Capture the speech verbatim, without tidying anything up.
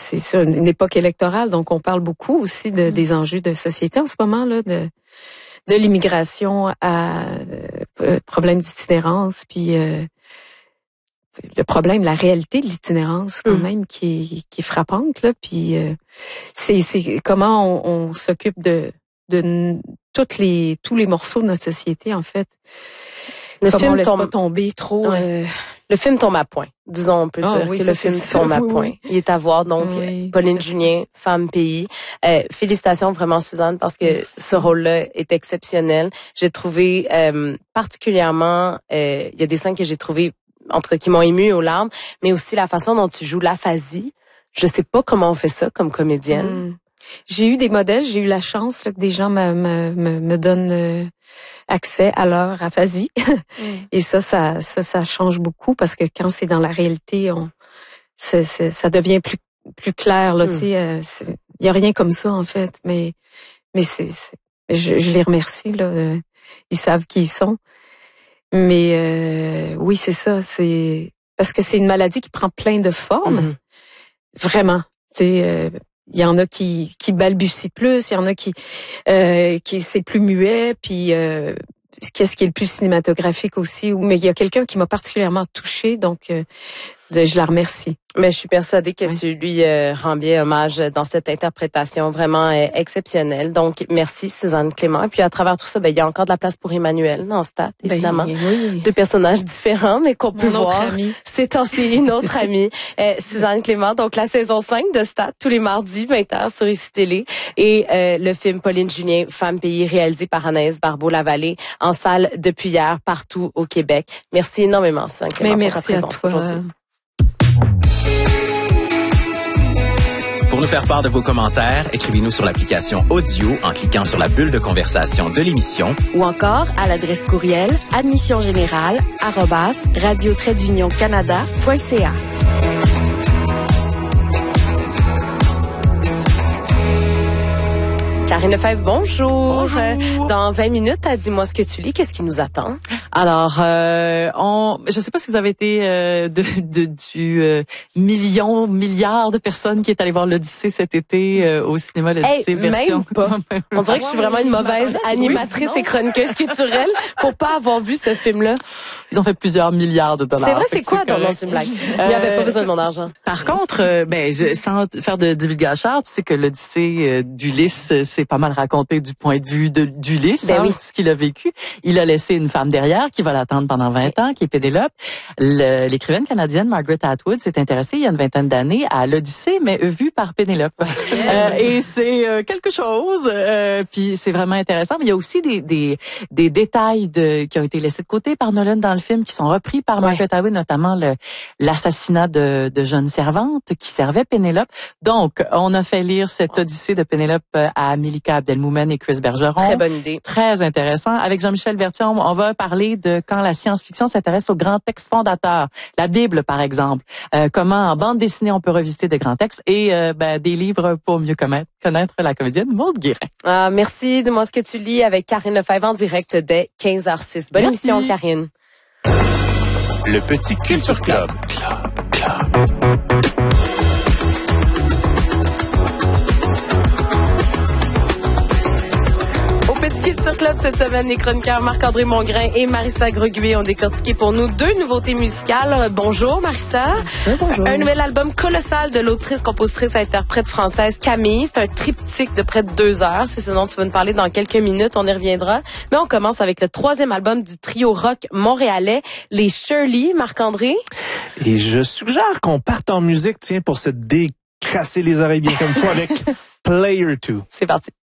c'est sur une, une époque électorale, donc on parle beaucoup aussi de, mmh. des enjeux de société en ce moment, là, de, de l'immigration à euh, problème d'itinérance, puis euh, le problème, la réalité de l'itinérance quand mmh. même qui est, qui est frappante, là, puis euh, c'est, c'est comment on, on s'occupe de, de toutes les, tous les morceaux de notre société, en fait. Le Comment film on laisse tombe... pas tomber trop. Ouais. Euh... Le film tombe à point. Disons, on peut oh, dire oui, que le film ça. tombe à oui, point. Oui. Il est à voir, donc, oui, Pauline Junien, Femme Pays. Euh, félicitations vraiment, Suzanne, parce que Merci. ce rôle-là est exceptionnel. J'ai trouvé euh, particulièrement, euh, il y a des scènes que j'ai trouvées, entre qui m'ont émue aux larmes, mais aussi la façon dont tu joues l'aphasie. Je sais pas comment on fait ça comme comédienne. Mm. J'ai eu des modèles, j'ai eu la chance là, que des gens me, me, me, me donnent euh, accès à leur aphasie. Mm. Et ça, ça, ça, ça change beaucoup parce que quand c'est dans la réalité, on, c'est, c'est, ça devient plus, plus clair. Là, mm. tu sais, euh, il y a rien comme ça en fait, mais, mais c'est, c'est je, je les remercie là. Euh, ils savent qui ils sont. Mais euh, oui, c'est ça. C'est parce que c'est une maladie qui prend plein de formes. Mm. Vraiment, tu sais. Euh, Il y en a qui qui balbutient plus, il y en a qui euh, qui c'est plus muet, puis euh, qu'est-ce qui est le plus cinématographique aussi. Mais il y a quelqu'un qui m'a particulièrement touchée, donc euh, je la remercie. Mais je suis persuadée que oui. tu lui euh, rends bien hommage dans cette interprétation vraiment euh, exceptionnelle. Donc merci Suzanne Clément. Et puis à travers tout ça, ben il y a encore de la place pour Emmanuel dans Stat, évidemment. Ben, oui. Deux personnages différents, mais qu'on peut Mon voir. Amie. C'est aussi une autre amie, euh, Suzanne Clément. Donc la saison cinq de Stat tous les mardis vingt heures sur Ici Télé et euh, le film Pauline Junien, Femme Pays, réalisé par Anaïs Barbeau-Lavallée, en salle depuis hier partout au Québec. Merci énormément Suzanne Clément mais pour merci ta présence à toi. aujourd'hui. Pour nous faire part de vos commentaires, écrivez-nous sur l'application Audio en cliquant sur la bulle de conversation de l'émission ou encore à l'adresse courriel admissiongénérale arobase radio trait d'union canada point c a. Karine Lefebvre, bonjour. bonjour. Dans vingt minutes, à Dis-moi ce que tu lis. Qu'est-ce qui nous attend? Alors, euh, on, je ne sais pas si vous avez été euh, de, de, du euh, million, milliard de personnes qui est allé voir l'Odyssée cet été euh, au cinéma, l'Odyssée hey, version. Même pas. On dirait que je suis vraiment une mauvaise animatrice oui, et chroniqueuse culturelle pour pas avoir vu ce film-là. Ils ont fait plusieurs milliards de dollars. C'est vrai, c'est quoi dans une blague? Il n'y avait pas besoin de mon argent. Par contre, euh, ben, je, sans faire de divulgacheur, tu sais que l'Odyssée euh, d'Ulysse, c'est pas mal raconté du point de vue de, d'Ulysse, ben hein, oui. ce qu'il a vécu. Il a laissé une femme derrière qui va l'attendre pendant vingt ans, qui est Pénélope. Le, l'écrivaine canadienne Margaret Atwood s'est intéressée il y a une vingtaine d'années à l'Odyssée, mais vue par Pénélope. Yes. Euh, et c'est euh, quelque chose. Euh, puis c'est vraiment intéressant. Mais il y a aussi des des, des détails de, qui ont été laissés de côté par Nolan dans le film, qui sont repris par Margaret ouais. Atwood, notamment le, l'assassinat de, de jeunes servantes qui servaient Pénélope. Donc, on a fait lire cette Odyssée de Pénélope à Milika Abdelmoumen et Chris Bergeron. Très bonne idée. Très intéressant. Avec Jean-Michel Berthiaume, on va parler de quand la science-fiction s'intéresse aux grands textes fondateurs. La Bible, par exemple. Euh, comment, en bande dessinée, on peut revisiter de grands textes et euh, ben, des livres pour mieux connaître, connaître la comédienne Maude Guérin. Ah, merci. Dis-moi ce que tu lis avec Karine Lefebvre en direct dès quinze heures six. Bonne merci. émission, Karine. Le Petit Culture Club. Club, club. Culture Club cette semaine, les chroniqueurs Marc-André Mongrain et Marissa Greguet ont décortiqué pour nous deux nouveautés musicales. Bonjour Marissa. Oui, bonjour. Un nouvel album colossal de l'autrice, compositrice, interprète française Camille. C'est un triptyque de près de deux heures. C'est ce dont tu vas nous parler dans quelques minutes. On y reviendra. Mais on commence avec le troisième album du trio rock montréalais, les Shirley. Marc-André. Et je suggère qu'on parte en musique, tiens, pour se décrasser les oreilles bien comme il faut avec Player deux. C'est parti.